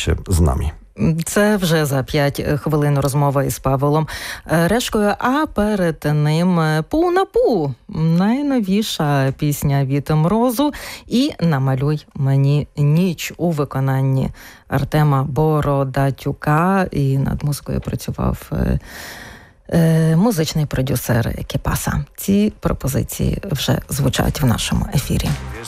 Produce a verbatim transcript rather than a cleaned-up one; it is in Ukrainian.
Залишайтеся з нами. Це вже за п'ять хвилин розмова із Павлом Решкою, а перед ним «Пу на пу» – найновіша пісня від Мрозу і «Намалюй мені ніч» у виконанні Артема Бородатюка. І над музикою працював музичний продюсер Кіпаса. Ці пропозиції вже звучать в нашому ефірі.